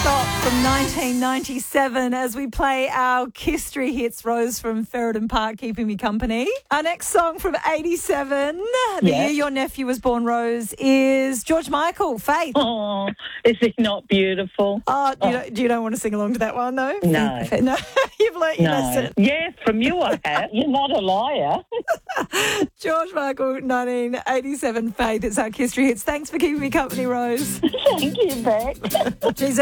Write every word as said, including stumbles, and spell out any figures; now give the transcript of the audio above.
Stop from nineteen ninety-seven as we play our History hits. Rose from Ferryden Park keeping me company. Our next song from eighty-seven, the Yes. year your nephew was born, Rose, is George Michael, Faith. Oh, is this not beautiful? Oh, you, Oh. Don't, you don't want to sing along to that one, though? No. Faith- No, you've learnt your No. lesson. Yes, from you I have. You're not a liar. George Michael, nineteen eighty-seven, Faith. It's our History hits. Thanks for keeping me company, Rose. Thank you, Beck. She's